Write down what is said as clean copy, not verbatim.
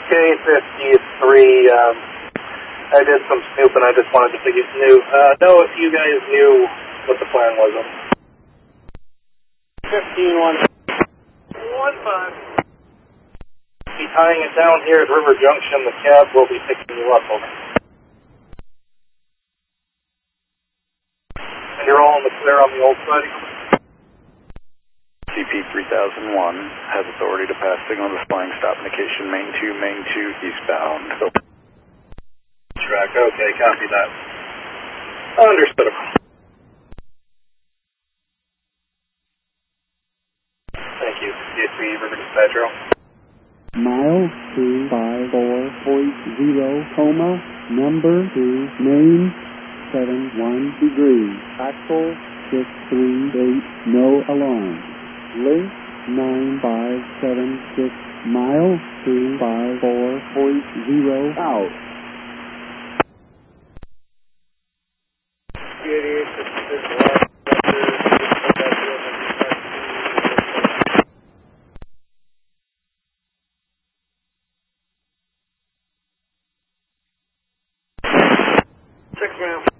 K-53, I did some snooping, I just wanted to know if you guys knew what the plan was. 15-1. Be tying it down here at River Junction, the cab will be picking you up, over. And you're all in the clear on the old side? CP3001 has authority to pass signal displaying stop indication main 2 eastbound. Track, okay, copy that. Understood. Thank you. D3 River Dispatcher. Mile 254.0, Coma, number 2, main 71 degrees, axle 638, no alarm. Link 9576, mile 254.0, out. Six, ma'am.